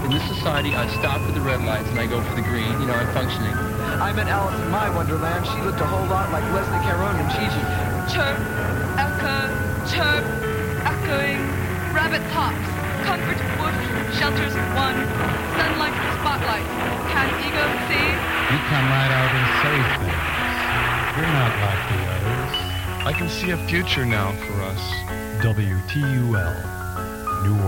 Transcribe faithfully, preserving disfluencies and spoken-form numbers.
In this society, I stop for the red lights and I go for the green. You know, I'm functioning. I met Alice in my Wonderland. She looked a whole lot like Leslie Caron and Gigi. Chirp, echo, chirp, echoing, rabbit hops, comfort woof, shelters one, sunlight spotlight. Can ego see? You come right out and say things. You're not like the others. I can see a future now for us. W T U L, New Orleans.